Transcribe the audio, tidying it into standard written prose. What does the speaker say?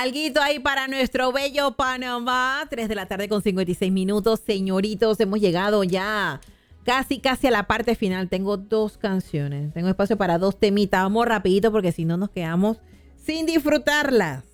Alguito ahí para nuestro bello Panamá. 3 de la tarde con 56 minutos. Señoritos, hemos llegado ya casi a la parte final. Tengo 2 canciones. Tengo espacio para 2 temitas. Vamos rapidito porque si no nos quedamos sin disfrutarlas.